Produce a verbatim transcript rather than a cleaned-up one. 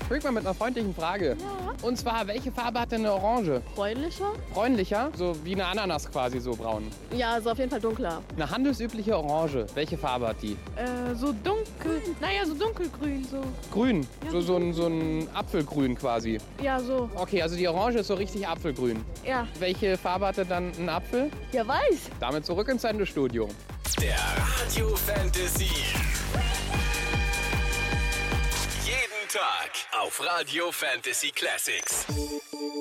Frag mal mit einer freundlichen Frage. Ja. Und zwar, welche Farbe hat denn eine Orange? Bräunlicher? Bräunlicher? So wie eine Ananas quasi, so braun. Ja, also auf jeden Fall dunkler. Eine handelsübliche Orange, welche Farbe hat die? Äh, so dunkel, naja, so dunkelgrün, so. Grün, Ja, so, so, ein, so ein Apfelgrün quasi. Ja, so, Okay, also die Orange ist so richtig Apfelgrün. ja. Welche Farbe hatte dann ein Apfel? Ja, weiß. Damit zurück ins Sendestudio. Der Radio Fantasy. Jeden Tag auf Radio Fantasy Classics.